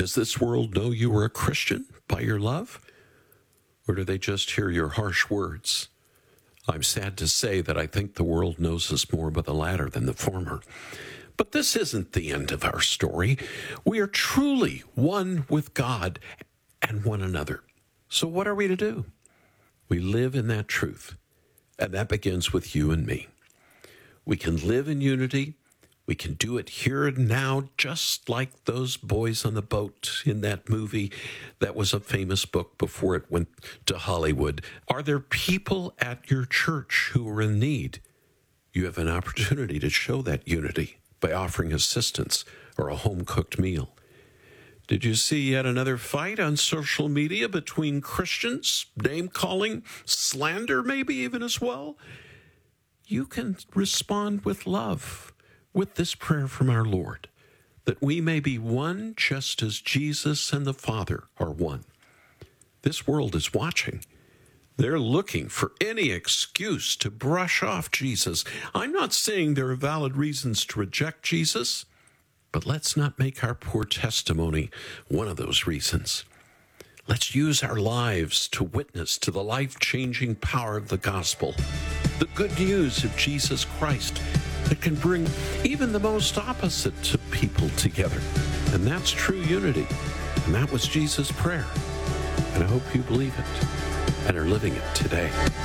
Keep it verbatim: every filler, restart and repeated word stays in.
Does this world know you are a Christian by your love? Or do they just hear your harsh words? I'm sad to say that I think the world knows us more by the latter than the former. But this isn't the end of our story. We are truly one with God and one another. So what are we to do? We live in that truth, and that begins with you and me. We can live in unity. We can do it here and now, just like those boys on the boat in that movie that was a famous book before it went to Hollywood. Are there people at your church who are in need? You have an opportunity to show that unity by offering assistance or a home-cooked meal. Did you see yet another fight on social media between Christians? Name-calling, slander maybe even as well? You can respond with love, with this prayer from our Lord, that we may be one just as Jesus and the Father are one. This world is watching. They're looking for any excuse to brush off Jesus. I'm not saying there are valid reasons to reject Jesus, but let's not make our poor testimony one of those reasons. Let's use our lives to witness to the life-changing power of the gospel, the good news of Jesus Christ that can bring even the most opposite to people together. And that's true unity. And that was Jesus' prayer. And I hope you believe it and are living it today.